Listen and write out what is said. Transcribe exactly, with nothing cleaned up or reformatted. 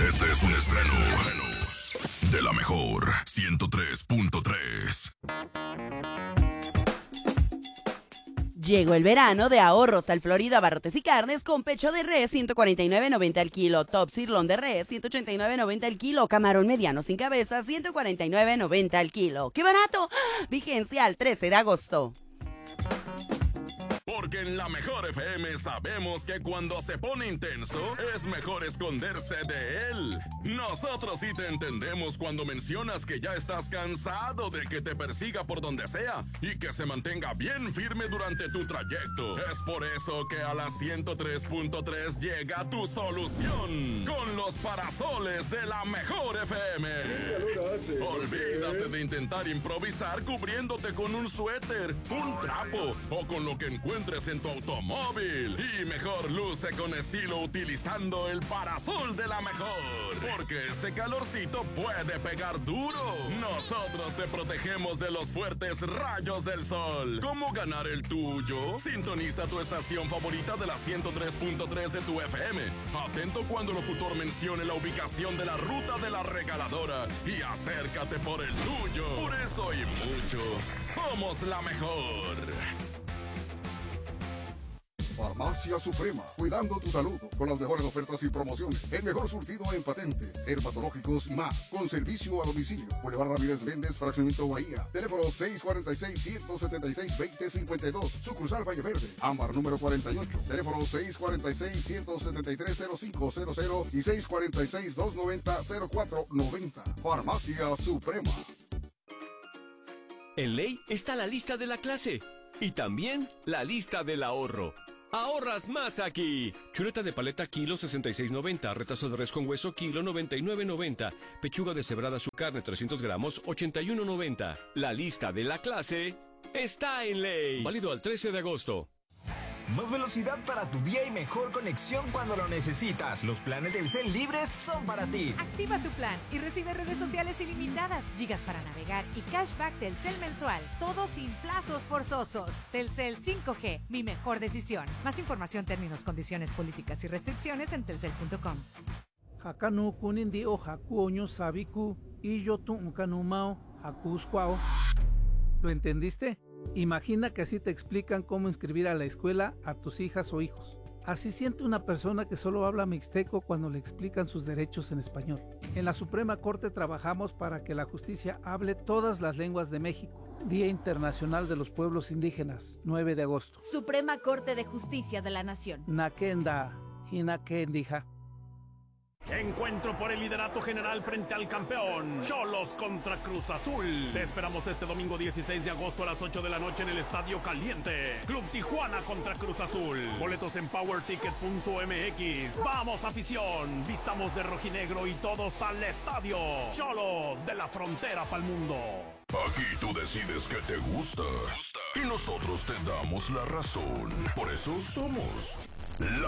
Este es un estreno de la mejor ciento tres punto tres. Llegó el verano de ahorros al Florida Barrotes y Carnes con pecho de res ciento cuarenta y nueve noventa al kilo, top sirloin de res ciento ochenta y nueve noventa al kilo, camarón mediano sin cabeza ciento cuarenta y nueve noventa al kilo. ¡Qué barato! Vigencia al trece de agosto. Porque en la mejor F M sabemos que cuando se pone intenso es mejor esconderse de él. Nosotros sí te entendemos cuando mencionas que ya estás cansado de que te persiga por donde sea y que se mantenga bien firme durante tu trayecto. Es por eso que a la ciento tres punto tres llega tu solución con los parasoles de la mejor F M. Olvídate de intentar improvisar cubriéndote con un suéter, un trapo o con lo que encuentres en tu automóvil. Y mejor luce con estilo utilizando el parasol de la mejor. Porque este calorcito puede pegar duro. Nosotros te protegemos de los fuertes rayos del sol. ¿Cómo ganar el tuyo? Sintoniza tu estación favorita de la ciento tres punto tres de tu F M. Atento cuando el locutor mencione la ubicación de la ruta de la regaladora. Y acércate por el tuyo. Por eso y mucho, somos la mejor. Farmacia Suprema, cuidando tu salud con las mejores ofertas y promociones. El mejor surtido en patentes, dermatológicos y más. Con servicio a domicilio. Boulevard Ramírez Méndez, Fraccionamiento Bahía. Teléfono seis cuatro seis, uno siete seis, dos cero cinco dos. Sucursal Valle Verde. Ámbar número cuarenta y ocho. Teléfono seis cuatro seis, uno siete tres, cero cinco cero cero y seis cuatro seis, dos nueve cero, cero cuatro nueve cero. Farmacia Suprema. En Ley está la lista de la clase y también la lista del ahorro. ¡Ahorras más aquí! Chuleta de paleta kilo sesenta y seis noventa, retazo de res con hueso kilo noventa y nueve noventa, pechuga deshebrada su carne trescientos gramos ochenta y uno noventa. La lista de la clase está en Ley. Válido al trece de agosto. Más velocidad para tu día y mejor conexión cuando lo necesitas. Los planes Telcel libres son para ti. Activa tu plan y recibe redes sociales ilimitadas, gigas para navegar y cashback Telcel mensual. Todo sin plazos forzosos. Telcel cinco G, mi mejor decisión. Más información, términos, condiciones, políticas y restricciones en telcel punto com. Hakanu kunindi o haku oño sabiku y yo tu unkanumao hakuskwao. ¿Lo entendiste? Imagina que así te explican cómo inscribir a la escuela a tus hijas o hijos. Así siente una persona que solo habla mixteco cuando le explican sus derechos en español. En la Suprema Corte trabajamos para que la justicia hable todas las lenguas de México. Día Internacional de los Pueblos Indígenas, nueve de agosto. Suprema Corte de Justicia de la Nación. Nakenda, Hinakendija. Encuentro por el liderato general frente al campeón Xolos contra Cruz Azul. Te esperamos este domingo dieciséis de agosto a las ocho de la noche en el Estadio Caliente. Club Tijuana contra Cruz Azul. Boletos en power ticket punto m x. Vamos, afición, vistamos de rojinegro y todos al estadio. Xolos, de la frontera pa'l mundo. Aquí tú decides qué te gusta y nosotros te damos la razón. Por eso somos la